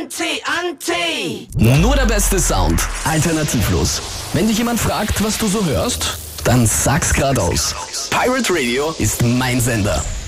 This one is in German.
Anti. Nur der beste Sound, alternativlos. Wenn dich jemand fragt, was du so hörst, dann sag's geradeaus. Pirate Radio ist mein Sender.